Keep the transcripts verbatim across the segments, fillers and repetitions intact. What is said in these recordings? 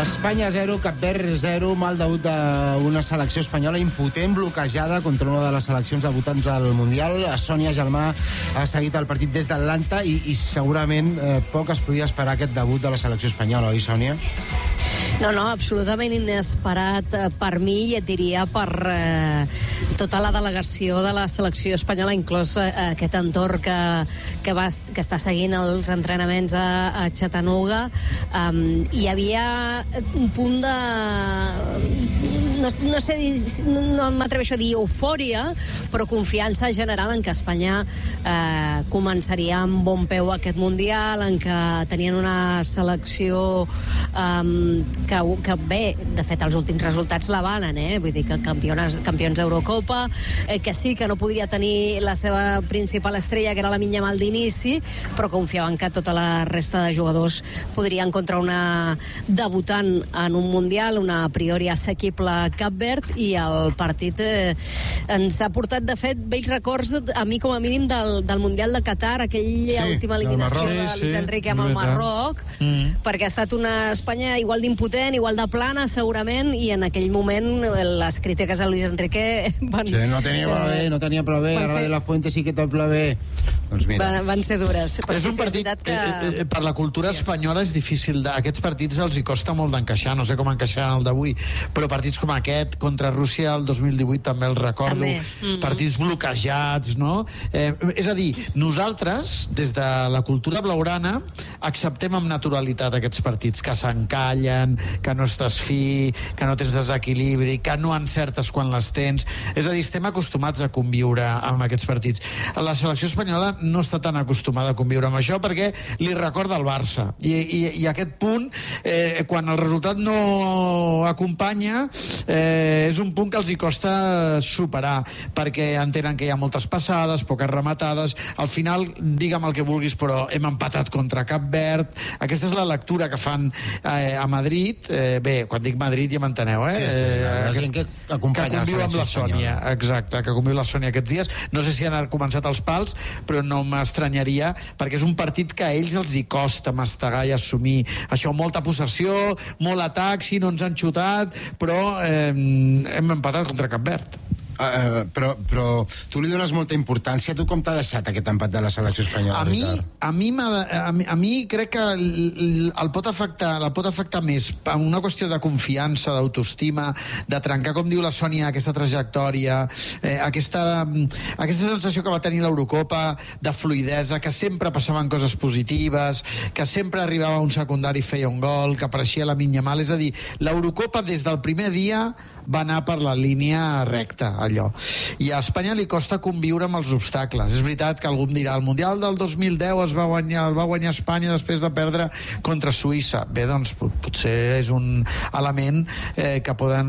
Espanya zero, Cap Verd zero, mal debut d'una selecció espanyola impotent, bloquejada contra una de les seleccions debutants al Mundial. Sònia Germà ha seguit el partit des d'Atlanta i, i segurament eh, poc es podia esperar aquest debut de la selecció espanyola, oi, Sònia? No, no, absolutament inesperat per mi i et diria per eh, tota la delegació de la selecció espanyola, inclòs eh, aquest entorn que, que, va, que està seguint els entrenaments a, a Chattanooga. Um, hi havia un punt de... No, no sé, no m'atreveixo a dir eufòria, però confiança general en que Espanya eh, començaria amb bon peu aquest Mundial, en què tenien una selecció um, que, que bé, de fet els últims resultats la valen, eh? Vull dir que campiones, campions d'Eurocopa, eh, que sí que no podria tenir la seva principal estrella, que era la Minyamal d'inici, però confiaven que tota la resta de jugadors podrien contra una debutant en un Mundial, una a priori assequible Cap Verd, i el partit eh, ens ha portat, de fet, vells records, a mi com a mínim, del, del Mundial de Qatar, aquella sí, última eliminació de Luis sí, Enrique amb el Marroc, mm. perquè ha estat una Espanya igual d'impotent, igual de plana, segurament, i en aquell moment les crítiques a Luis Enrique van... Sí, no tenia prou bé, no tenia prou bé, ara ser... de la Fuente sí que té prou bé. Doncs mira. Van, van ser dures. Però és un partit que... Eh, eh, per la cultura espanyola és difícil, de... aquests partits els hi costa molt d'encaixar, no sé com encaixaran el d'avui, però partits com aquest, contra Rússia el dos mil divuit també el recordo, mm-hmm. partits bloquejats, no? Eh, és a dir, nosaltres, des de la cultura blaugrana, acceptem amb naturalitat aquests partits, que s'encallen, que no estàs fi, que no tens desequilibri, que no encertes quan les tens. És a dir, estem acostumats a conviure amb aquests partits. La selecció espanyola no està tan acostumada a conviure amb això perquè li recorda el Barça. I, i, i aquest punt, eh, quan el resultat no acompanya, eh, és un punt que els hi costa superar, perquè entenen que hi ha moltes passades, poques rematades, al final, digue'm el que vulguis, però hem empatat contra Cap Verd. Aquesta és la lectura que fan eh, a Madrid. Eh, bé, quan dic Madrid ja m'enteneu, eh? Sí, sí, la Aquest, gent que acompanya que conviu amb la Sònia, exacte, que conviu la Sònia aquests dies. No sé si han començat els pals, però no m'estranyaria, perquè és un partit que a ells els hi costa mastegar i assumir això, molta possessió, molt atac, sí, no ens han xutat, però eh, hem empatat contra Cap Verd. Uh, però, però tu li dones molta importància. Tu com t'ha deixat aquest empat de la selecció espanyola? A mi, a mi, a mi, a mi crec que el pot afectar, el pot afectar més en una qüestió de confiança, d'autoestima, de trencar, com diu la Sònia, aquesta trajectòria, eh, aquesta, aquesta sensació que va tenir l'Eurocopa de fluidesa, que sempre passaven coses positives, que sempre arribava un secundari i feia un gol, que apareixia la Minyamal. És a dir, l'Eurocopa des del primer dia va anar per la línia recta, allò. I a Espanya li costa conviure amb els obstacles. És veritat que algú em dirà, el Mundial del dos mil deu es va guanyar, el va guanyar Espanya després de perdre contra Suïssa. Bé, doncs, potser és un element eh, que poden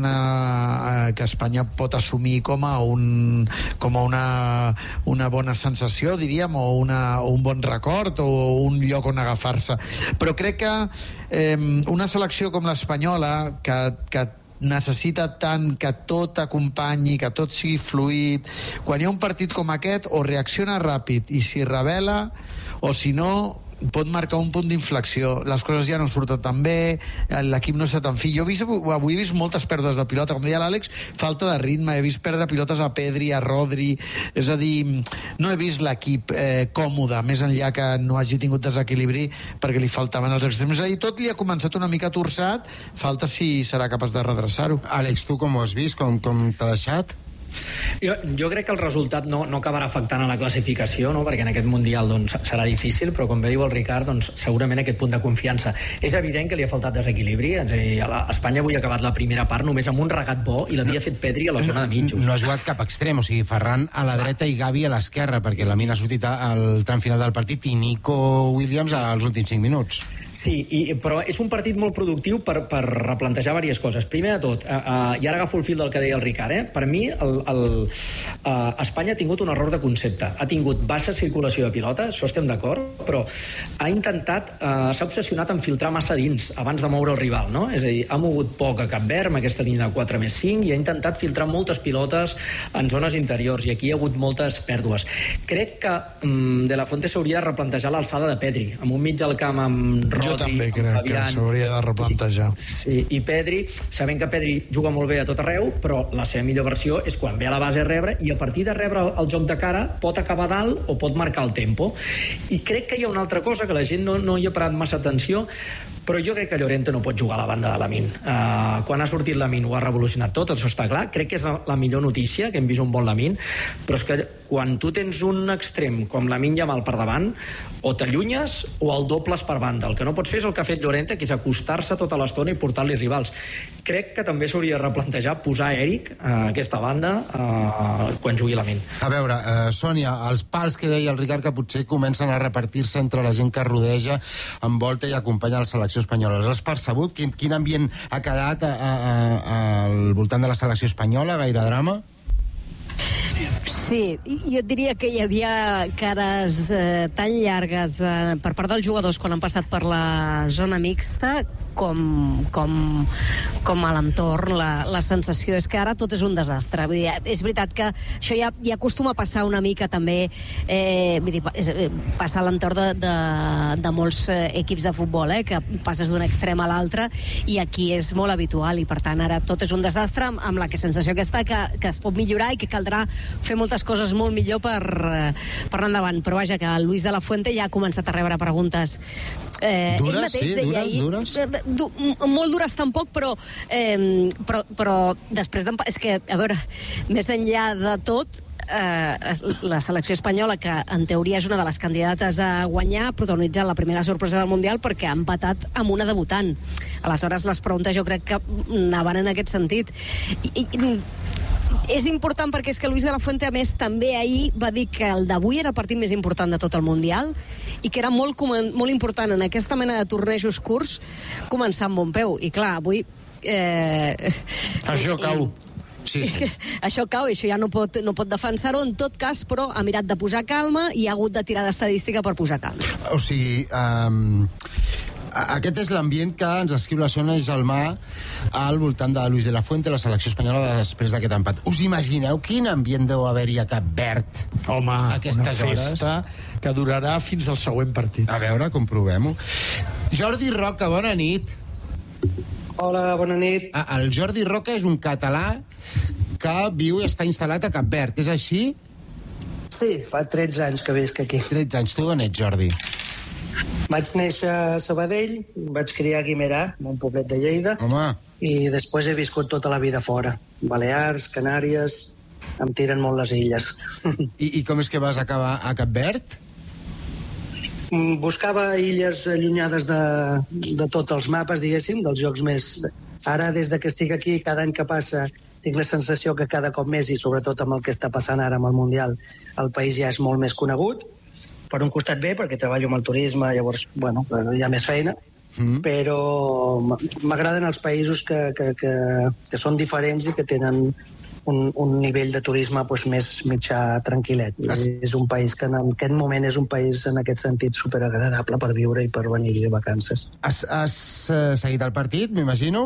eh, que Espanya pot assumir com a un com a una, una bona sensació, diríem, o, una, o un bon record, o un lloc on agafar-se. Però crec que eh, una selecció com l'espanyola, que, que necessita tant que tot acompanyi, que tot sigui fluid, quan hi ha un partit com aquest o reacciona ràpid i s'hi revela, o si no pot marcar un punt d'inflexió, les coses ja no surten tan bé, l'equip no està tan fi. Jo he vist, avui he vist moltes pèrdues de pilota, com deia l'Àlex, falta de ritme, he vist perdre pilotes a Pedri, a Rodri, és a dir, no he vist l'equip eh, còmode, més enllà que no hagi tingut desequilibri perquè li faltaven els extrems. És a dir, tot li ha començat una mica torçat, falta si serà capaç de redreçar-ho. Àlex, tu com ho has vist? Com, com t'ha deixat? Jo, jo crec que el resultat no, no acabarà afectant a la classificació, no? Perquè en aquest Mundial doncs, serà difícil, però com bé diu el Ricard, doncs, segurament aquest punt de confiança. És evident que li ha faltat desequilibri. És a dir, a Espanya avui ha acabat la primera part només amb un regat bo i l'havia fet Pedri a la zona de mitjos. No ha jugat cap extrem, o sigui, Ferran a la dreta i Gavi a l'esquerra, perquè la Mina ha sortit al tram final del partit i Nico Williams als últims cinc minuts. Sí, i, però és un partit molt productiu per, per replantejar diverses coses. Primer de tot, uh, uh, i ara agafo el fil del que deia el Ricard, eh? Per mi el, el, uh, Espanya ha tingut un error de concepte. Ha tingut baixa circulació de pilota, això estem d'acord, però ha intentat, uh, s'ha obsessionat en filtrar massa dins abans de moure el rival, no? És a dir, ha mogut poc a Cap Verd amb aquesta línia de quatre més cinc i ha intentat filtrar moltes pilotes en zones interiors i aquí hi ha hagut moltes pèrdues. Crec que um, De La Fuente s'hauria de replantejar l'alçada de Pedri, amb un mig al camp amb Rodri, jo també amb crec Fabián, que s'hauria de replantejar. Sí, i Pedri, sabent que Pedri juga molt bé a tot arreu, però la seva millor versió és quan ve a la base a rebre i a partir de rebre el joc de cara pot acabar dalt o pot marcar el tempo. I crec que hi ha una altra cosa que la gent no, no hi ha parat massa atenció, però jo crec que Llorente no pot jugar a la banda de Lamine. Uh, quan ha sortit Lamine ho ha revolucionat tot, això està clar. Crec que és la, la millor notícia, que hem vist un bon Lamine, però és que quan tu tens un extrem com Lamine Yamal per davant, o t'allunyes o el dobles per banda. El que no pots fer és el que ha fet Llorente, que és acostar-se tota l'estona i portar-li rivals. Crec que també s'hauria de replantejar posar Eric a aquesta banda uh, quan jugui Lamine. A veure, uh, Sònia, els pals que deia el Ricard que potser comencen a repartir-se entre la gent que rodeja, envolta i acompanya la selecció espanyola. Els has percebut? Quin, quin ambient ha quedat a, a, a, al voltant de la selecció espanyola? Gaire drama? Sí, jo et diria que hi havia cares eh, tan llargues eh, per part dels jugadors quan han passat per la zona mixta com, com, com a l'entorn. La, la sensació és que ara tot és un desastre. Vull dir, és veritat que això ja, ja acostuma a passar una mica també, eh, vull dir, és, passa a l'entorn de, de, de molts eh, equips de futbol, eh, que passes d'un extrem a l'altre, i aquí és molt habitual, i per tant ara tot és un desastre, amb, amb la que sensació que està que, que es pot millorar i que caldrà fer moltes coses molt millor per, per anar endavant. Però vaja, que el Luis de la Fuente ja ha començat a rebre preguntes. Eh, dures, ell mateix sí, deia dures, ahir, dures? Eh, du, molt dures tampoc, però, eh, però, però després és que, a veure, més enllà de tot, eh, la selecció espanyola, que en teoria és una de les candidates a guanyar, ha protagonitzat la primera sorpresa del Mundial perquè ha empatat amb una debutant. Aleshores, les preguntes jo crec que anaven en aquest sentit. I, i és important perquè és que Luis de la Fuente, a més, també ahir va dir que el d'avui era el partit més important de tot el Mundial i que era molt, molt important en aquesta mena de tornejos curts començar amb bon peu. I clar, avui... Eh, Això cau. Sí, sí. Això cau i això ja no pot, no pot defensar-ho. En tot cas, però, ha mirat de posar calma i ha hagut de tirar d'estadística per posar calma. O sigui... Um... Aquest és l'ambient que ens escriu la Sònia Gelmà al voltant de Luis de la Fuente, la selecció espanyola, després d'aquest empat. Us imagineu quin ambient deu haver-hi a Cap Verd? Home, una festa hores? Que durarà fins al següent partit. A veure, comprovem-ho. Jordi Roca, bona nit. Hola, bona nit. El Jordi Roca és un català que viu i està instal·lat a Cap Verd, és així? Sí, fa tretze anys que visc aquí. tretze anys. Tu d'on ets, Jordi? Vaig néixer a Sabadell, vaig criar a Guimerà, un poblet de Lleida, Home. i després he viscut tota la vida fora. Balears, Canàries, em tiren molt les illes. I, I com és que vas acabar a Cap Verd? Buscava illes allunyades de, de tots els mapes, diguéssim, dels llocs més... Ara, des de que estic aquí, cada any que passa, tinc la sensació que cada cop més, i sobretot amb el que està passant ara amb el Mundial, el país ja és molt més conegut. Per un costat bé, perquè treballo amb el turisme, llavors, bueno, hi ha més feina, mm. però m'agraden els països que, que, que, que són diferents i que tenen un, un nivell de turisme pues, més mitjà tranquil·let. Has... És un país que en aquest moment és un país en aquest sentit superagradable per viure i per venir de vacances. Has, has uh, seguit el partit, m'imagino?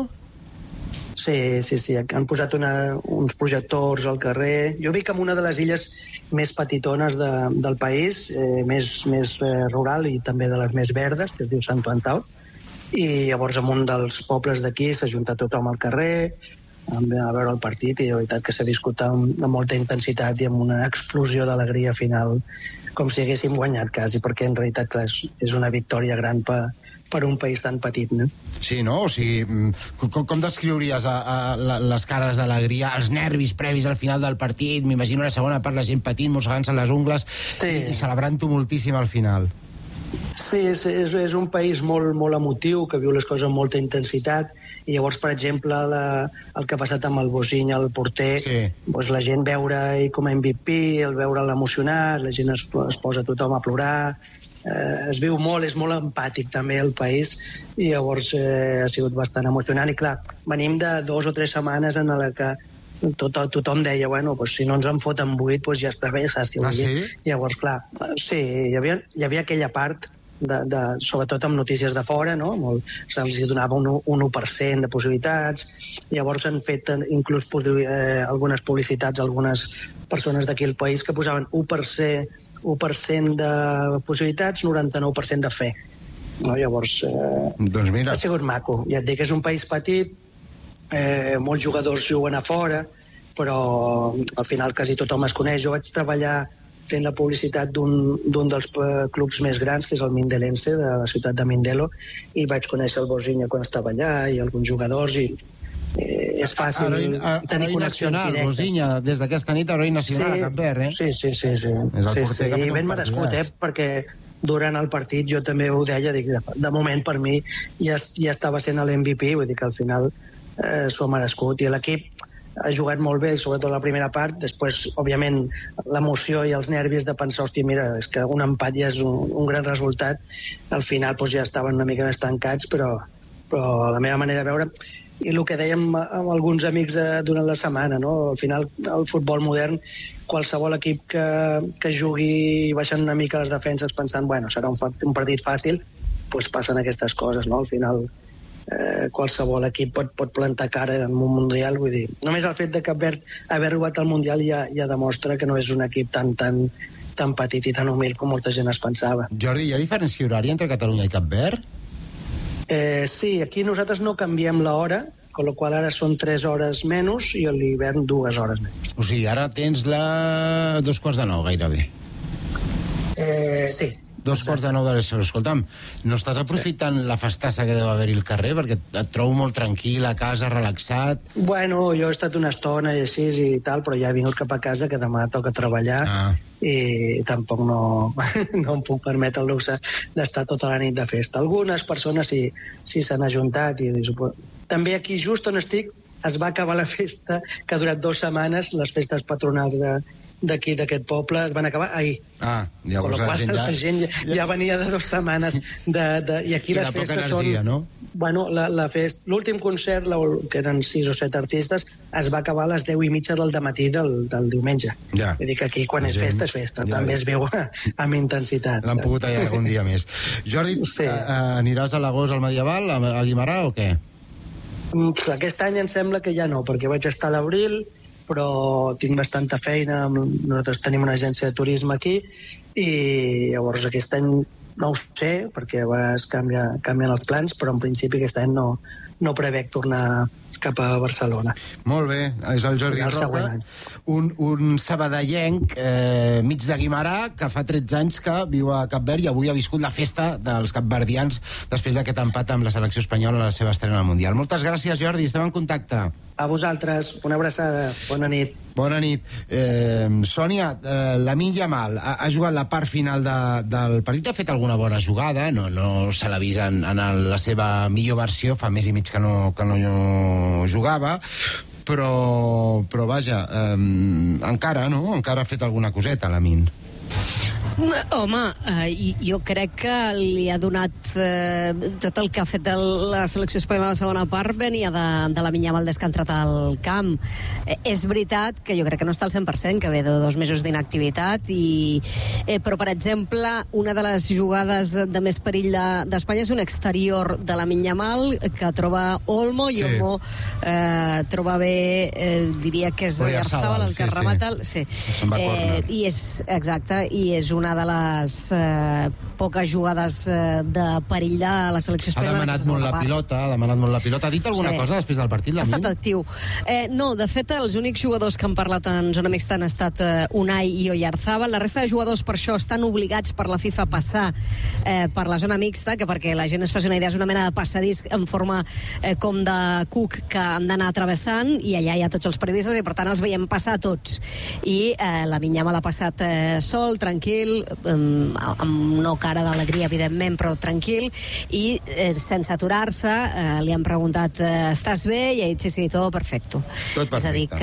Sí, sí, sí. Han posat una, uns projectors al carrer. Jo vic en una de les illes més petitones de, del país, eh, més, més eh, rural i també de les més verdes, que es diu Sant Antau. I llavors en un dels pobles d'aquí s'ha juntat tothom al carrer a veure el partit, i de veritat que s'ha viscut amb, amb molta intensitat i amb una explosió d'alegria final, com si haguéssim guanyat quasi, perquè en realitat clar, és, és una victòria gran per, per un país tan petit, no? Sí, no? O sigui, com, com descriuries a, a, les cares d'alegria, els nervis previs al final del partit? M'imagino la segona part, la gent patint, mossegant-se les ungles, sí, i, i celebrant-ho moltíssim al final. Sí, és, és, és un país molt, molt emotiu, que viu les coses amb molta intensitat, i llavors, per exemple, la, el que ha passat amb el Bociny, el porter, sí. Doncs la gent veure ell com a M V P, el veure'l emocionat, la gent es, es posa tothom a plorar, eh, es viu molt, és molt empàtic també el país, i llavors eh, ha sigut bastant emocionant, i clar, venim de dos o tres setmanes en la que tot, tothom deia, bueno, doncs, si no ens en foten vuit, doncs ja està bé, saps? Ah, sí? Llavors, clar, sí, hi havia, hi havia aquella part, de, de, sobretot amb notícies de fora, no? Molt, se'ls donava un, un u per cent de possibilitats, llavors han fet inclús eh, algunes publicitats, algunes persones d'aquí al país que posaven u per cent, u per cent de possibilitats, noranta-nou per cent de fe. No? Llavors, eh, doncs mira. ha sigut maco. Ja et dic, és un país petit, eh, molts jugadors juguen a fora, però al final quasi tothom es coneix. Jo vaig treballar fent la publicitat d'un dels clubs més grans, que és el Mindelense, de la ciutat de Mindelo, i vaig conèixer el Borginha quan estava allà, i alguns jugadors, i eh, és fàcil heroi, a, tenir connexions nacional, directes. Borginha, des d'aquesta nit, heroi nacional sí, a Cap Verd, eh? Sí, sí, sí. sí. És el sí, porter sí. que ha fet I ben un merescut, eh? partidàs. Perquè durant el partit jo també ho deia, dic, de moment per mi ja, ja estava sent l'M V P, vull dir que al final eh, s'ho ha merescut, i l'equip ha jugat molt bé, sobretot la primera part. Després, òbviament, l'emoció i els nervis de pensar, hòstia, mira, és que un empat ja és un, un gran resultat. Al final doncs, ja estaven una mica més tancats, però, però la meva manera de veure... I el que dèiem amb alguns amics eh, durant la setmana, no? Al final, el futbol modern, qualsevol equip que, que jugui baixant una mica les defenses pensant, bueno, serà un, un partit fàcil, doncs passen aquestes coses, no? Al final... Eh, qualsevol equip pot, pot plantar cara en un Mundial, vull dir, només el fet de Cap Verd haver arribat al Mundial ja, ja demostra que no és un equip tan, tan, tan petit i tan humil com molta gent es pensava. Jordi, hi ha diferència horària entre Catalunya i Cap Verd? Eh, sí, aquí nosaltres no canviem l'hora, amb la qual ara són tres hores menys i a l'hivern dues hores menys. O sigui, ara tens la... dos quarts de nou, gairebé. Eh, sí. Dos quarts de nou de les hores. Escolta'm, no estàs aprofitant la festassa que deu haver-hi al carrer? Perquè et trobo molt tranquil, a casa, relaxat. Bueno, jo he estat una estona i així i tal, però ja he vingut cap a casa, que demà toca treballar, ah. i tampoc no, no em puc permetre el luxe d'estar tota la nit de festa. Algunes persones sí sí s'han ajuntat. I, també aquí, just on estic, es va acabar la festa, que ha durat dues setmanes, les festes patronals de d'aquí, d'aquest poble, es van acabar ahir. Ah, llavors la, la gent ja... La gent ja, ja venia de dues setmanes de, de, i aquí I les festes energia, són... No? Bueno, la, la fest... l'últim concert, la, que eren sis o set artistes, es va acabar a les deu i mitja del dematí del, del diumenge. Ja. Vull dir que aquí, quan la és gent... festa, és festa. Ja, també ja. es veu amb intensitat. L'han pogut tallar algun dia més. Jordi, sí. aniràs a l'agost al Medieval, a Guimarà, o què? Aquest any em sembla que ja no, perquè vaig estar a l'abril, però tinc bastanta feina, nosaltres tenim una agència de turisme aquí, i llavors aquest any no ho sé, perquè a vegades canvia, canvien els plans, però en principi aquest any no, no prevec tornar cap a Barcelona. Molt bé, és el Jordi el Roca, un, un sabadellenc eh, mig de Guimarà, que fa tretze anys que viu a Cap Verd i avui ha viscut la festa dels capverdians després d'aquest empat amb la selecció espanyola a la seva estrena al Mundial. Moltes gràcies, Jordi, estem en contacte. A vosaltres, una abraçada, bona nit. Bona nit. Eh, Sònia, eh, Lamine Yamal ha, ha jugat la part final de, del partit, ha fet alguna bona jugada, no, no se l'ha vist en, en el, la seva millor versió, fa més i mig que no, que no jugava, però, però vaja, eh, encara, no? Encara ha fet alguna coseta, Lamine. Home, eh, jo crec que li ha donat eh, tot el que ha fet el, la selecció espanyola a la segona part venia de, de la Minya Valdés que ha entrat al camp. Eh, és veritat que jo crec que no està al cent per cent, que ve de dos mesos d'inactivitat, i, eh, però, per exemple, una de les jugades de més perill d'Espanya de, és un exterior de la Minya Mal que troba Olmo, i sí. Olmo eh, troba bé, eh, diria que és Oyarzabal el que sí, remata. Sí. Sí. Eh, I és, exacte, i és una de les eh, poques jugades eh, de perill de la selecció espanyola. Ha demanat molt la part. pilota, ha demanat molt la pilota. Ha dit alguna sí. cosa després del partit? Ha estat actiu. Eh, no, de fet, els únics jugadors que han parlat en zona mixta han estat eh, Unai i Oyarzabal. La resta de jugadors, per això, estan obligats per la FIFA a passar eh, per la zona mixta, que perquè la gent es faci una idea, és una mena de passadís en forma eh, com de cuc que han d'anar travessant, i allà hi ha tots els periodistes, i per tant els veiem passar tots. I eh, la Minyama l'ha passat eh, sol, tranquil, amb, amb no cara d'alegria, evidentment, però tranquil, i eh, sense aturar-se eh, li han preguntat eh, estàs bé? I ha dit sí, sí, tot perfecte. Tot perfecte. És a dir que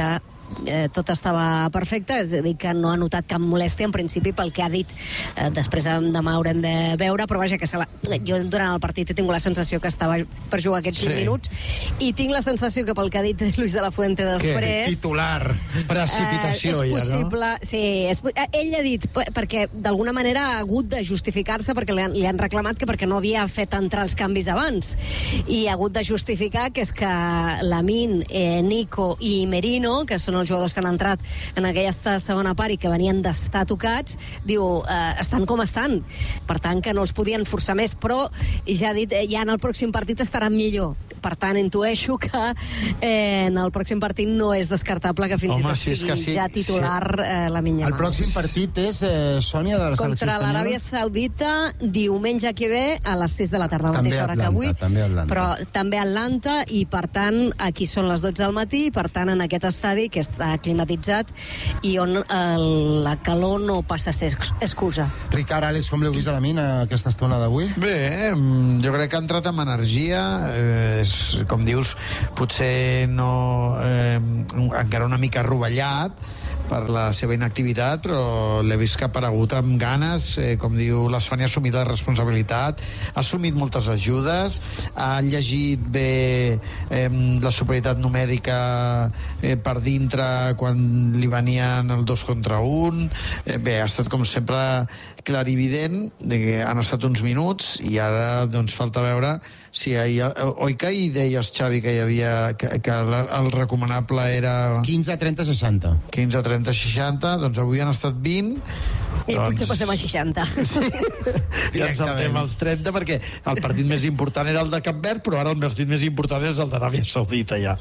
eh, tot estava perfecte, és a dir, que no ha notat cap molèstia en principi pel que ha dit. Eh, després demà haurem de veure, però vaja, que se la... jo durant el partit he tingut la sensació que estava per jugar aquests Sí. vint minuts, i tinc la sensació que pel que ha dit Luis de la Fuente després... Titular. Precipitació, eh, és ja, possible, no? sí, és, ell ha dit, perquè d'alguna manera ha hagut de justificar-se perquè li han, li han reclamat que perquè no havia fet entrar els canvis abans, i ha hagut de justificar que és que Lamine, eh, Nico i Merino, que són els jugadors que han entrat en aquesta segona part i que venien d'estar tocats, diu, eh, estan com estan, per tant que no els podien forçar més, però ja ha dit, eh, ja en el pròxim partit estaran millor, per tant intueixo que eh, en el pròxim partit no és descartable que fins Home, i tot si és sigui que sí, ja titular sí. eh, Lamine Yamal. El pròxim partit és, eh, Sònia, de la selecció Contra espanyola? l'Aràbia Saudita, diumenge que ve a les sis de la tarda, a la També mateixa hora que Atlanta, avui, també Atlanta. però també Atlanta, i per tant aquí són les dotze del matí, i per tant en aquest estadi que està climatitzat i on el, la calor no passa a ser excusa. Ricard, Àlex, com l'heu vist a la mina aquesta estona d'avui? Bé, mm, jo crec que ha entrat amb energia, eh, és, com dius, potser no eh, encara una mica rovellat per la seva inactivitat, però l'he vist que ha aparegut amb ganes, eh, com diu la Sònia, ha assumit la responsabilitat, ha assumit moltes ajudes, ha llegit bé eh, la superioritat numèrica eh, per dintre quan li venien el dos contra un, eh, bé, ha estat com sempre clarivident, de que han estat uns minuts i ara doncs falta veure si hi ha, oi que hi deies, Xavi, que hi havia que, que el recomanable era quinze, trenta, seixanta. quinze, trenta, seixanta, doncs avui han estat vint. I doncs... potser passem a seixanta. Sí. I ens saltem als trenta, perquè el partit més important era el de Cap Verd, però ara el partit més important és el d'Aràbia Saudita, ja.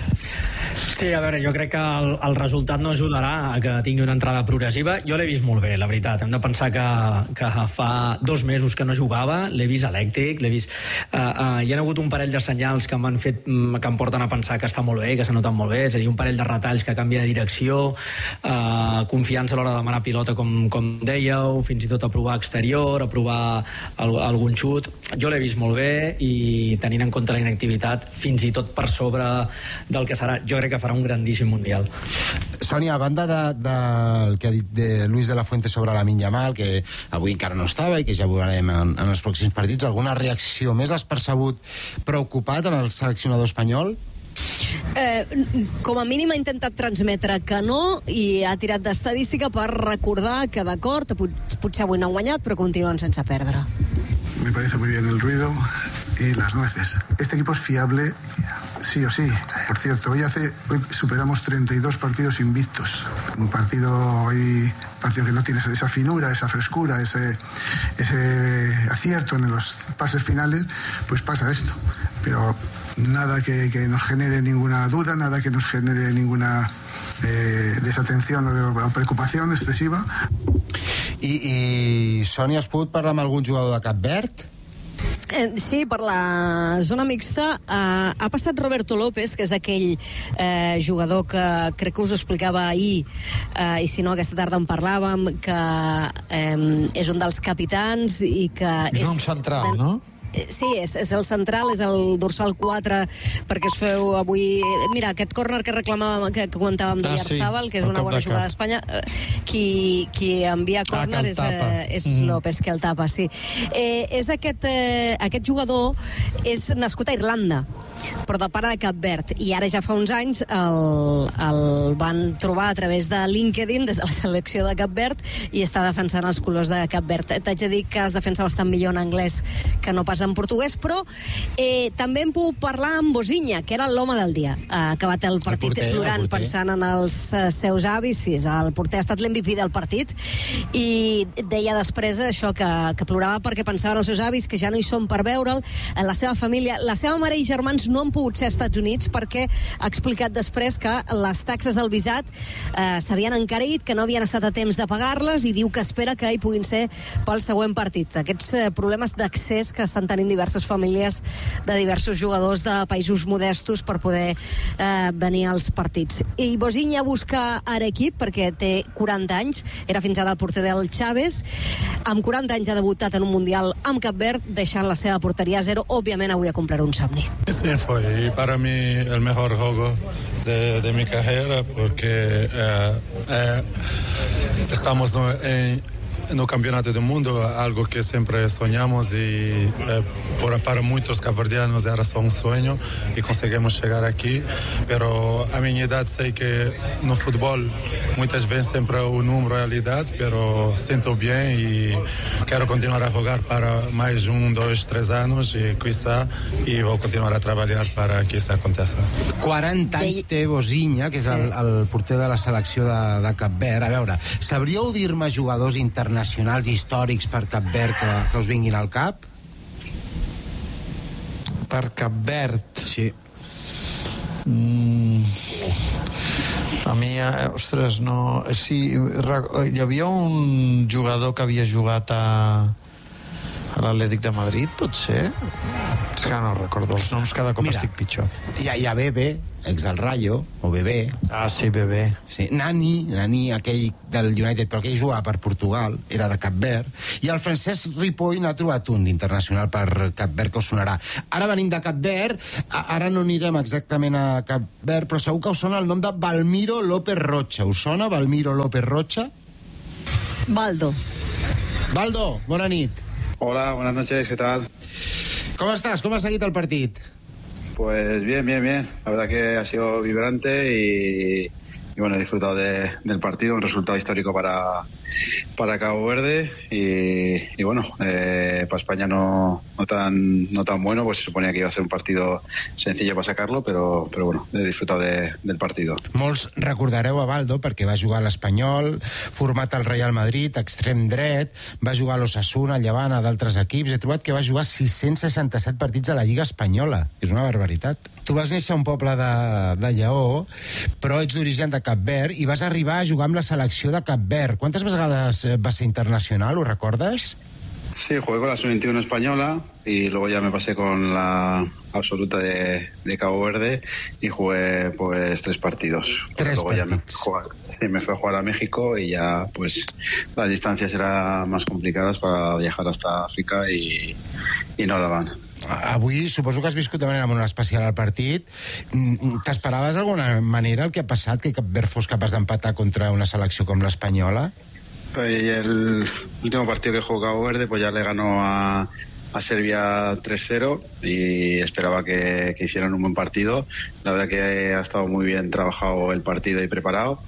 Sí, a veure, jo crec que el, el resultat no ajudarà a que tingui una entrada progressiva. Jo l'he vist molt bé, la veritat. Hem de pensar que, que fa dos mesos que no jugava, l'he vist elèctric, l'he vist... Uh, uh, hi ha hagut un parell de senyals que m'han fet, que em porten a pensar que està molt bé, que s'ha notat molt bé, és a dir, un parell de retalls que canvia de direcció, uh, confiança a l'hora de demanar pilota, com, com dèieu, fins i tot a provar exterior, a provar el, algun xut. Jo l'he vist molt bé i tenint en compte la inactivitat, fins i tot per sobre del que serà, jo crec que farà un grandíssim mundial. Sònia, a banda del de, de, que ha dit de Luis de la Fuente sobre Lamine Yamal, que avui encara no estava i que ja veurem en, en els pròxims partits, alguna reacció més l'has percebut preocupat en el seleccionador espanyol? Eh, com a mínim ha intentat transmetre que no, i ha tirat d'estadística per recordar que d'acord, potser avui no han guanyat, però continuen sense perdre. Me parece muy bien el ruido y las nueces. Este equipo es fiable sí o sí. Por cierto, hoy hace hoy superamos treinta y dos partidos invictos. Un partido hoy partido que no tiene esa finura, esa frescura, ese, ese acierto en los pases finales, pues pasa esto. Pero nada que, que nos genere ninguna duda, nada que nos genere ninguna eh, desatención o, de, o preocupación excesiva. I, i Sònia, has pogut parlar amb algun jugador de Cap Verd? Eh, sí, per la zona mixta eh, ha passat Roberto López, que és aquell eh, jugador que crec que us ho explicava ahir, eh, i si no aquesta tarda en parlàvem, que eh, és un dels capitans i que... És, és un central, no? Sí, és, és el central, és el dorsal quatre, perquè us feu avui... Mira, aquest córner que reclamàvem, que, que comentàvem de Yarzábal, ah, sí, que és una bona jugada d'Espanya, qui, qui envia córner ah, és, eh, és mm. López, que el tapa, sí. Eh, és aquest, eh, aquest jugador és nascut a Irlanda, però de pare de Cap Verd, i ara ja fa uns anys el, el van trobar a través de LinkedIn des de la selecció de Cap Verd i està defensant els colors de Cap Verd. T'haig de dir que es defensa bastant millor en anglès que no pas en portuguès, però eh, també hem pogut parlar amb Bozinha, que era l'home del dia. Ha acabat el partit el porter, plorant, el pensant en els uh, seus avis. Sí, el porter ha estat l'M V P del partit i deia després això, que, que plorava perquè pensava en els seus avis, que ja no hi són per veure'l, en la seva família. La seva mare i germans no han pogut ser als Estats Units perquè ha explicat després que les taxes del visat eh, s'havien encarit, que no havien estat a temps de pagar-les, i diu que espera que hi puguin ser pel següent partit. Aquests eh, problemes d'accés que estan tenint diverses famílies de diversos jugadors de països modestos per poder eh, venir als partits. I Bozinha busca ara equip perquè té quaranta anys, era fins ara el porter del Chaves, amb quaranta anys ha debutat en un Mundial amb Cap Verd, deixant la seva porteria a zero. Òbviament avui a comprar un somni. Ese fue y para mí el mejor juego de, de mi carrera porque eh, eh, estamos no, en no campeonato del mundo, algo que siempre soñamos y eh, por, para muchos cabordianos era só un sueño y conseguimos llegar aquí, pero a mi edad sé que no fútbol muchas veces siempre un número realidad, pero siento bien y quiero continuar a jugar para más un, dos, tres años y quizá y voy a continuar a trabajar para que eso aconteça. quaranta anys té Bozinha, que és el, el porter de la selecció de, de Cap Verd. A veure, sabríeu dir-me jugadors internacionals històrics per Cap Verd que, que us vinguin al cap? Per Cap Verd? Sí. Mm. A mi, eh, ostres, no... Sí, hi havia un jugador que havia jugat a, a l'Atlètic de Madrid, potser? És que no recordo els noms, cada cop Mira, estic pitjor. Hi ha, hi ha Bebe, ex del Rayo, o Bebé. Ah, sí, Bebé. Sí. Nani, Nani, aquell del United, però aquell jugava per Portugal, era de Cap Verd. I el Francesc Ripoll n'ha trobat un d'internacional per Cap Verd que us sonarà. Ara venim de Cap Verd, ara no anirem exactament a Cap Verd, però segur que us sona el nom de Balmiro López Rocha. Us sona Balmiro López Rocha? Baldo. Baldo, bona nit. Hola, buenas noches, ¿qué tal? ¿Cómo estás? ¿Cómo has seguido el partido? Pues bien, bien, bien. La verdad que ha sido vibrante y, y bueno, he disfrutado de, del partido, un resultado histórico para, para Cabo Verde y, y bueno, eh, para España no, no, tan, no tan bueno, pues se suponía que iba a ser un partido sencillo para sacarlo, pero, pero bueno, he disfrutado de, del partido. Molts recordareu a Baldo perquè va jugar a l'Espanyol, format al Real Madrid, extrem dret, va jugar a l'Osasuna, al Llevant, a d'altres equips. He trobat que va jugar sis-cents seixanta-set partits a la Lliga Espanyola. És una barbaritat. Tu vas néixer a un poble de, de Lleó, però ets d'origen de Cap Verd i vas arribar a jugar amb la selecció de Cap Verd. Quantes vegades vas ser internacional, ho recordes? Sí, jugué con la sub veintiuno española y luego ya me pasé con la absoluta de, de Cabo Verde y jugué pues tres partidos. Tres luego partidos. Ya me fui, a jugar, me fui a jugar a México y ya pues las distancias eran más complicadas para viajar hasta África y, y no daban. Avui suposo que has viscut de manera molt especial el partit. T'esperaves d'alguna manera el que ha passat, que Cap Verd fos capaç d'empatar contra una selecció com l'Espanyola? Y el último partido que jugó Cabo Verde pues ya le ganó a, a Serbia tres cero y esperaba que, que hicieran un buen partido. La verdad que ha estado muy bien trabajado el partido y preparado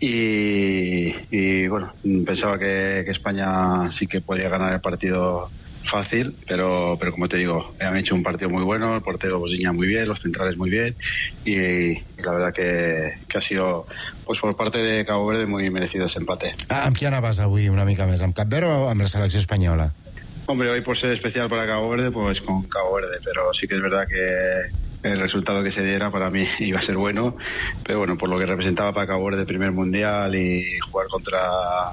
y, y bueno, pensaba que, que España sí que podía ganar el partido fácil, pero pero como te digo, han hecho un partido muy bueno, el portero Bozinha muy bien, los centrales muy bien y, y la verdad que, que ha sido pues por parte de Cabo Verde muy merecido ese empate. Ah, amb qui anaves avui una mica més? Amb Cap Verd o amb la selecció espanyola? Hombre, hoy por ser especial para Cabo Verde, pues con Cabo Verde, pero sí que es verdad que el resultado que se diera para mí iba a ser bueno, pero bueno, por lo que representaba para Cabo Verde el primer mundial y jugar contra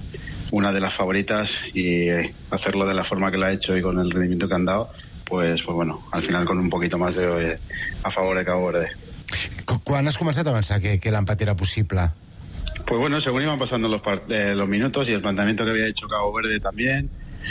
una de las favoritas y hacerlo de la forma que lo ha hecho y con el rendimiento que han dado, pues, pues bueno, al final con un poquito más de, a favor de Cabo Verde. Quan has començat a pensar que, que l'empat era possible? Pues bueno, según iban pasando los, eh, los minutos y el planteamiento que había hecho Cabo Verde también,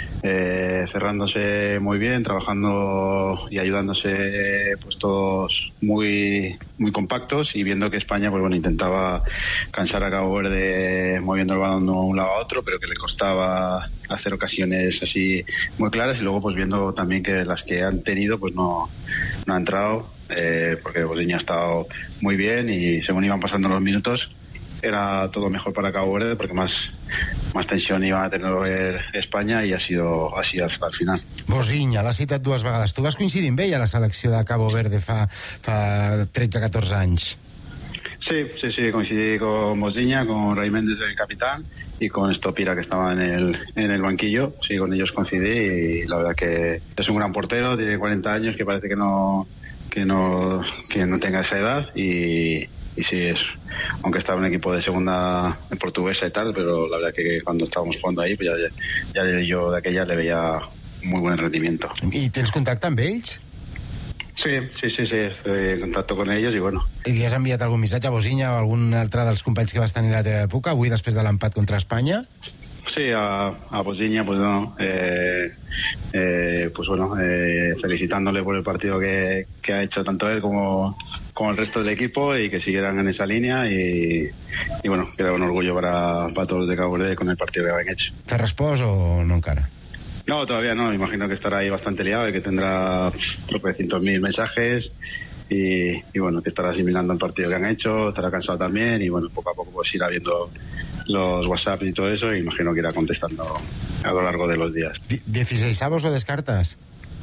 eh, cerrándose muy bien, trabajando y ayudándose pues todos muy muy compactos y viendo que España pues bueno intentaba cansar a Cabo Verde moviendo el balón de un lado a otro, pero que le costaba hacer ocasiones así muy claras y luego pues viendo también que las que han tenido pues no, no ha entrado eh, porque Bozinha ha estado muy bien y según iban pasando los minutos era todo mejor para Cabo Verde porque más, más tensión iba a tener España y ha sido así hasta el final. Bozinha, l'has citat dues vegades. Tu vas coincidir amb ell a la selecció de Cabo Verde fa, fa tretze catorze anys. Sí, sí, sí, coincidí con Bozinha, con Ray Méndez, el capitán, y con Stopira, que estaba en el, en el banquillo. Sí, con ellos coincidí y la verdad que es un gran portero, tiene cuarenta años, que parece que no, que no, que no tenga esa edad y... y sí, es, aunque estaba en un equipo de segunda portuguesa y tal, pero la verdad que cuando estábamos jugando ahí, pues ya, ya yo de aquella le veía muy buen rendimiento. I tens contacte amb ells? Sí, sí, sí, sí, estoy en contacto con ellos y bueno. I li has enviat algun missatge a Bozinha o algun altre dels companys que vas tenir a la teva època, avui després de l'empat contra Espanya? Sí, a, a Posiña, pues no, eh, eh, pues bueno, eh, felicitándole por el partido que, que ha hecho tanto él como, como el resto del equipo y que siguieran en esa línea y, y bueno, que era un orgullo para, para todos los de Cabo Verde con el partido que habían hecho. ¿Te respost o no encara? No, todavía no, imagino que estará ahí bastante liado y que tendrá tropecientos mil mensajes y, y bueno, que estará asimilando el partido que han hecho, estará cansado también y bueno, poco a poco pues irá viendo los WhatsApp y todo eso, y imagino que irá contestando a lo largo de los días. ¿dieciseisavos o descartas?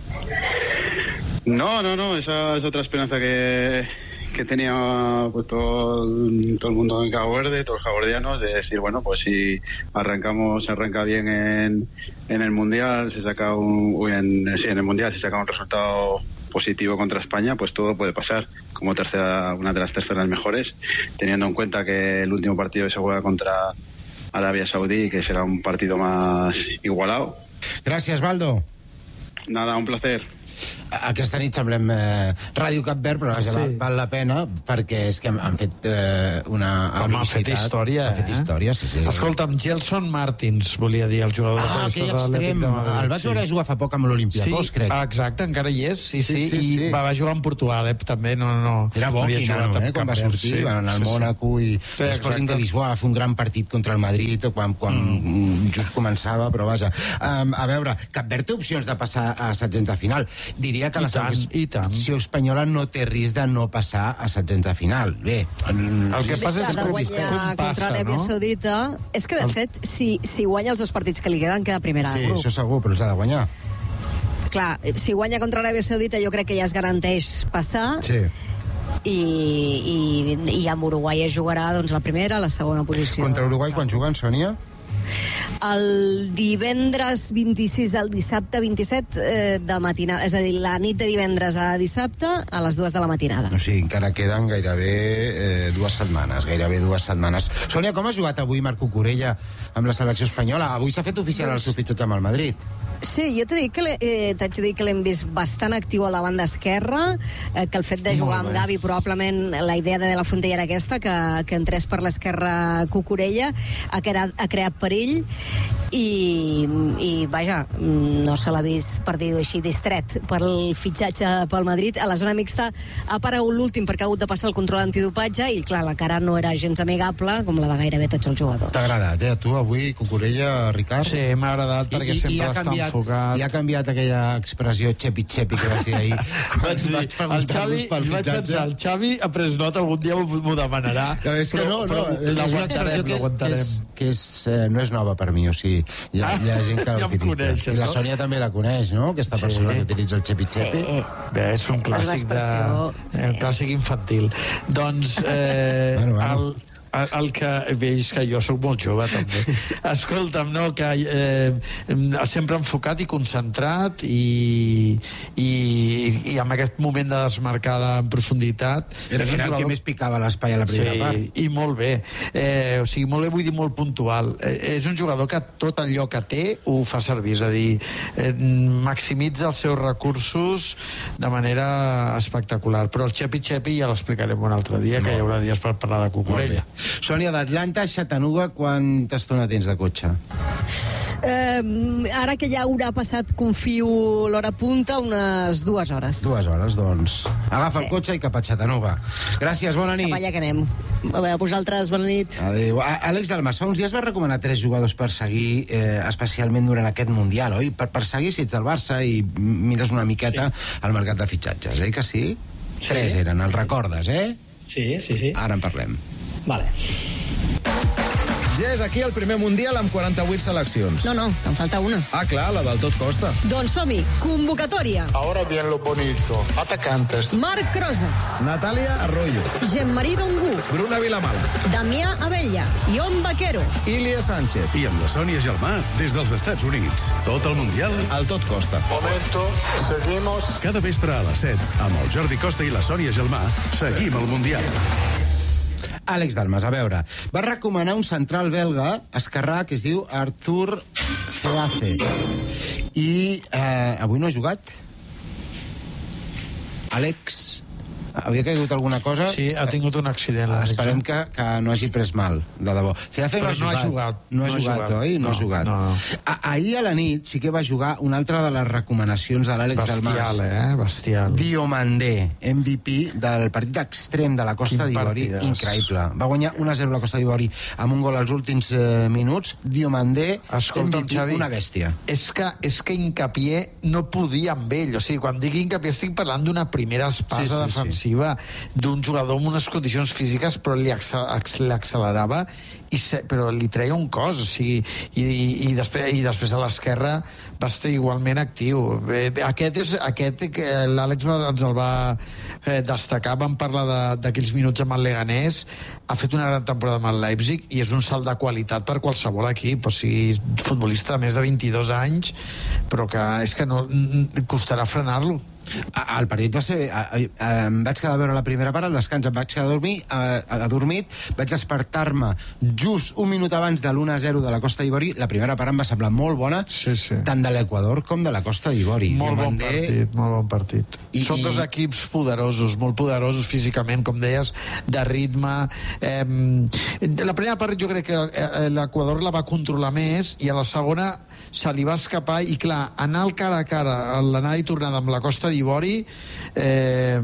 No, no, no, esa es otra esperanza que, que tenía pues todo, todo el mundo en Cabo Verde, todos los cabordianos, de decir, bueno, pues si arrancamos, se arranca bien en, en el Mundial, se saca un, uy, en, sí, en el Mundial se saca un resultado positivo contra España, pues todo puede pasar como tercera, una de las terceras mejores, teniendo en cuenta que el último partido se juega contra Arabia Saudí, que será un partido más igualado. Gràcies, Baldo. Nada, un placer. Aquesta nit semblem eh, Ràdio Cap Verd, però vaja, sí. val, val la pena perquè és que han fet eh, una Home, ha fet història, ha fet eh? història, sí, sí. Escolta'm, Gelson Martins, volia dir, el jugador ah, de aquell extrem, el vaig veure jugar fa poc amb l'Olympiacos, sí, crec. Ah, exacte, encara hi és, sí, sí, sí, sí, sí, i sí. va, va jugar en Portugal, eh, també, no, no, era bo, no Quinano, eh, quan va sortir, sí, va anar al sí, Mònaco i sí, l'Sporting de Lisboa va fer un gran partit contra el Madrid quan, quan mm. just començava, però vaja. Um, a veure, Cap Verd té opcions de passar a setzents de final. Diria que I la selecció espanyola no té risc de no passar a setzents de final. Bé, el que passa és que guanyar contra l'Aràbia Saudita. És que, de fet, si, si guanya els dos partits que li queden, queda primera sí, de grup. Sí, això segur, però els ha de guanyar. Clar, si guanya contra l'Aràbia Saudita jo crec que ja es garanteix passar. Sí. I, i, i amb Uruguai es jugarà doncs, la primera, la segona posició. Contra Uruguai quan juguen, Sònia? El divendres vint-i-sis al dissabte vint-i-set eh, de matinada, és a dir, la nit de divendres a dissabte a les dues de la matinada. O sigui, encara queden gairebé eh, dues setmanes, gairebé dues setmanes. Sònia, com ha jugat avui Marc Cucurella amb la selecció espanyola? Avui s'ha fet oficial el seu fitxatge amb el Madrid. Sí, jo t'he dit que eh, t'haig de dir que l'hem vist bastant actiu a la banda esquerra, eh, que el fet de jugar amb Gavi, probablement la idea de, de la Fontella era aquesta, que, que entrés per l'esquerra Cucurella, ha creat, ha creat perill i, i vaja, no se l'ha vist, per dir-ho així, distret per el fitxatge pel Madrid. A la zona mixta ha aparegut l'últim perquè ha hagut de passar el control antidopatge i clar, la cara no era gens amigable com la de gairebé tots els jugadors. T'ha agradat, eh, a tu avui, Cucurella, Ricard? Sí, m'ha agradat perquè I, sempre està enfocat. I ha canviat aquella expressió xepi-xepi que vas dir ahir quan vaig vaig preguntar-vos pel vaig fitxatge. pensar, el Xavi ha pres nota, algun dia m'ho demanarà. No, és que no, no, és una expressió que, que, és, que és, eh, no és nova per mi, o sigui, hi ha, hi ha gent que ja l'utilitza. Coneixes, I la no? Sònia també la coneix, no?, aquesta sí. persona que utilitza el xepi-xepi. Sí. Bé, és un clàssic, de, sí. un clàssic infantil. Doncs, eh, bueno, bueno. el... el que veig que jo sóc molt jove també, escolta'm, no, que eh, sempre enfocat i concentrat i, i, i amb aquest moment de desmarcada en profunditat era, era el que més picava l'espai a la primera sí, part i molt bé, eh, o sigui, molt bé, vull dir molt puntual, eh, és un jugador que tot allò que té ho fa servir, és a dir, eh, maximitza els seus recursos de manera espectacular, però el xepi-xepi ja l'explicarem un altre dia, no. que hi haurà dies per parlar de Cucurella. Sònia, d'Atlanta a Chattanooga, quanta estona tens de cotxe? Eh, ara que ja haurà passat, confio, l'hora punta, unes dues hores. Dues hores, doncs. Agafa sí. el cotxe i cap a Chattanooga. Gràcies, bona nit. Cap allà que anem. A veure, vosaltres, bona nit. Adéu. Àlex Dalmas, fa uns dies vas recomanar tres jugadors per seguir, eh, especialment durant aquest Mundial, oi? Per, per seguir si ets del Barça i mires una miqueta sí. al mercat de fitxatges, eh, que sí? sí? Tres eren, els recordes, eh? Sí, sí, sí. Ara en parlem. Vale. Ja és aquí el primer Mundial amb quaranta-vuit seleccions. No, no, en falta una. Ah, clar, la del tot costa. Doncs som-hi, convocatòria. Ahora viene lo bonito. Atacantes. Marc Rosas. Natàlia Arroyo. Jean-Marie Dongu. Bruna Vilamala. Damià Abella. Ion Vaquero. Ilia Sánchez. I amb la Sònia Gelmà des dels Estats Units. Tot el Mundial al tot costa. Momento, seguimos. Cada vespre a les set, amb el Jordi Costa i la Sònia Gelmà, seguim el Mundial. Àlex Dalmas, a veure, va recomanar un central belga, esquerrà, que es diu Arthur Ceace. I eh, avui no ha jugat? Àlex? Havia caigut alguna cosa? Sí, ha tingut un accident. Esperem que, que no hagi pres mal, de debò. Però no ha jugat. No ha jugat, oi? No ha jugat. Ahir a la nit sí que va jugar una altra de les recomanacions de l'Àlex Dalmas. Bestial, eh? Bestial. Diomandé, M V P del partit extrem de la Costa d'Ivori. Increïble. Va guanyar un a zero la Costa d'Ivori amb un gol als últims eh, minuts. Diomandé, M V P, Xavi, una bèstia. És que, és que Hincapié no podia amb ell. O sigui, quan dic Hincapié estic parlant d'una primera espasa sí, sí, defensiva sí. d'un jugador amb unes condicions físiques, però li accelerava i se, però li treia un cos, o sigui, i, i, i, després, i després a l'esquerra va estar igualment actiu. Aquest és aquest que l'Àlex ens el va eh, destacar, vam parlar d'aquells minuts amb el Leganés, ha fet una gran temporada amb el Leipzig i és un salt de qualitat per qualsevol equip, o sigui, futbolista de més de vint-i-dos anys, però que és que no costarà frenar-lo. El partit va ser... Em vaig quedar a veure la primera part, al descans em vaig quedar a dormir, adormit, vaig despertar-me just un minut abans de l'u a zero de la Costa d'Ivori. La primera part em va semblar molt bona, sí, sí. tant de l'Equador com de la Costa d'Ivori. Molt bon partit, molt bon partit. I, Són dos equips poderosos, molt poderosos físicament, com deies, de ritme. Eh, la primera part jo crec que l'Equador la va controlar més i a la segona se li va escapar i, clar, anar al cara a cara, l'anada i tornada amb la Costa d'Ivori eh,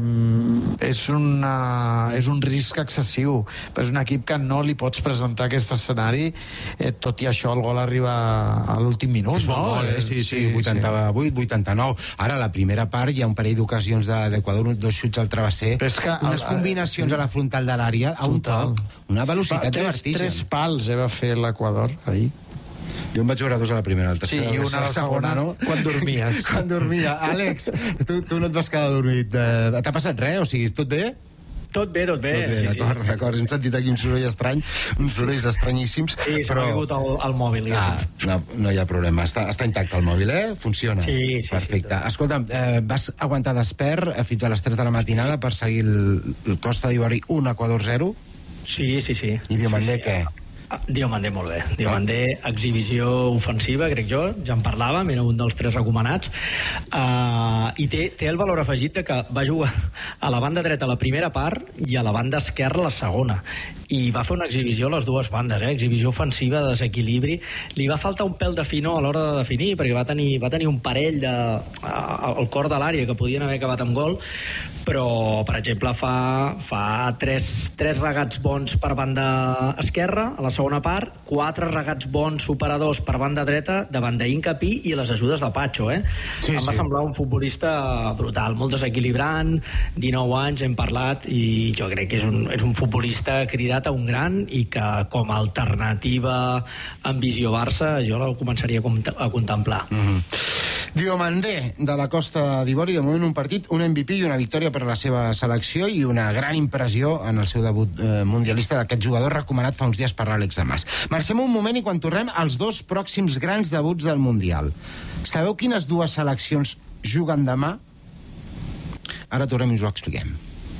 és, una, és un risc excessiu. És un equip que no li pots presentar aquest escenari, eh, tot i això el gol arriba a l'últim minut. És no? Gol, eh? Sí, sí, sí, vuitanta-vuit vuitanta-nou. Ara, a la primera part hi ha un parell d'ocasions d'Equador, dos xuts al travesser, unes combinacions a la frontal de l'àrea, a un toc, una velocitat de vertigen. Tres pals eh, va fer l'Equador ahir. Jo em vaig veure dos a la primera, la tercera, sí, i una a la segona, no? Quan dormies. Quan dormia. Àlex, tu, tu no et vas quedar dormit. Uh, T'ha passat res? O sigui, tot bé? Tot bé, tot bé. Tot bé, sí, d'acord, sí. d'acord. Hem sentit aquí un soroll estrany, uns sorolls estranyíssims. Sí, s'ha però... caigut el, el mòbil. Ah, no, no hi ha problema. Està, està intacte el mòbil, eh? Funciona. Sí, sí. Perfecte. Sí, escolta'm, eh, vas aguantar despert fins a les tres de la matinada per seguir el, el Costa d'Ivori un, Equador zero? Sí, sí, sí. I Diomandé sí, sí. què? Diomandé molt bé. Diomandé, exhibició ofensiva, crec jo, ja en parlàvem, era un dels tres recomanats. Uh, I té, té el valor afegit de que va jugar a la banda dreta a la primera part i a la banda esquerra a la segona. I va fer una exhibició a les dues bandes, eh? Exhibició ofensiva, de desequilibri. Li va faltar un pèl de finor a l'hora de definir, perquè va tenir, va tenir un parell de, uh, al cor de l'àrea que podien haver acabat amb gol, però, per exemple, fa, fa tres, tres regats bons per banda esquerra, a la segona part, quatre regats bons superadors per banda dreta davant d'Hincapí i les ajudes de Pacho, eh? Sí, em va sí. semblar un futbolista brutal, molt desequilibrant, dinou anys, hem parlat, i jo crec que és un, és un futbolista cridat a un gran i que com a alternativa en visió Barça jo la començaria a contemplar. Mm-hmm. Diomandé, de la Costa d'Ivori, de moment un partit, un M V P i una victòria per a la seva selecció i una gran impressió en el seu debut eh, mundialista d'aquest jugador recomanat fa uns dies per l'Àlex Dalmas. Marxem un moment i quan tornem als dos pròxims grans debuts del Mundial. Sabeu quines dues seleccions juguen demà? Ara tornem i us ho expliquem.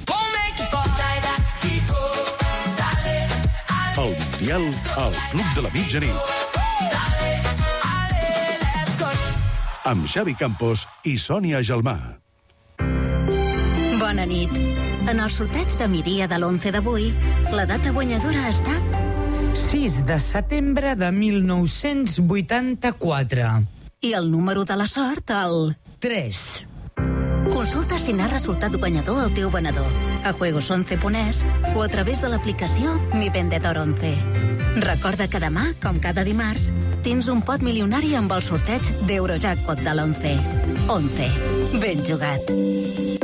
El Mundial al Club de la Mitjanit. Amb Xavi Campos i Sònia Gelmà. Bona nit. En el sorteig de migdia de l'onze d'avui, la data guanyadora ha estat... sis de setembre de mil nou-cents vuitanta-quatre. I el número de la sort, el... tres. Consulta si n'ha resultat guanyador el teu venedor a juegos once punt es o a través de l'aplicació Mi Vendedor once. Recorda que demà, com cada dimarts, tens un pot milionari amb el sorteig d'Eurojackpot de l'onze. once. Ben jugat.